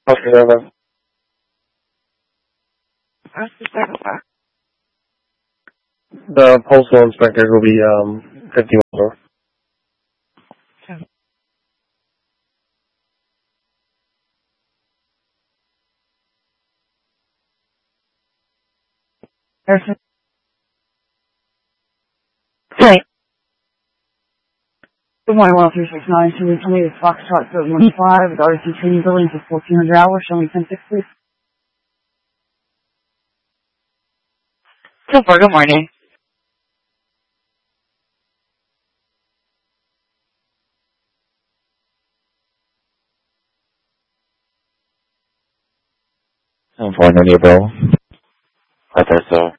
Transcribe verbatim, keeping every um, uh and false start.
Okay, then. The postal inspector will be um fifty-one. Hey, good morning, one three six nine. Can you tell me the Foxtrot seven one five with R C training building for fourteen hundred hours? Show me ten six, please. So far, good morning. I'm fine on your bill. I thought so.